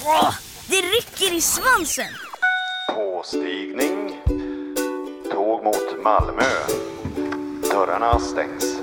Åh, det rycker i svansen. Påstigning. Tåg mot Malmö. Dörrarna stängs.